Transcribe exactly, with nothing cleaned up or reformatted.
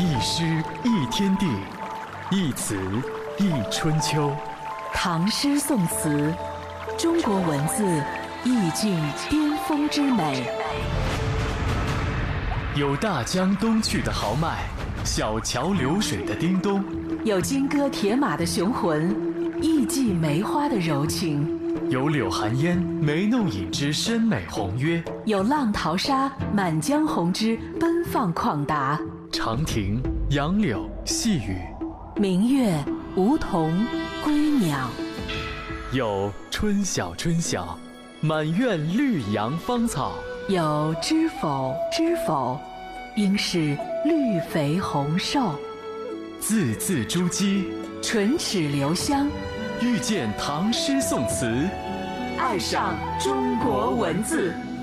一诗一天地，一词一春秋。 唐诗宋词，中国文字意境巅峰之美。 有大江东去的豪迈，小桥流水的叮咚， 有金戈铁马的雄浑，艺伎梅花的柔情， 有柳寒烟眉弄影之深美宏约， 有浪淘沙满江红之奔放旷达。 长亭、杨柳、细雨， 明月、梧桐、归鸟， 有春晓春晓，满院绿杨芳草， 有知否知否，应是绿肥红瘦。 字字珠玑， 唇齿留香， 遇见唐诗宋词， 爱上中国文字。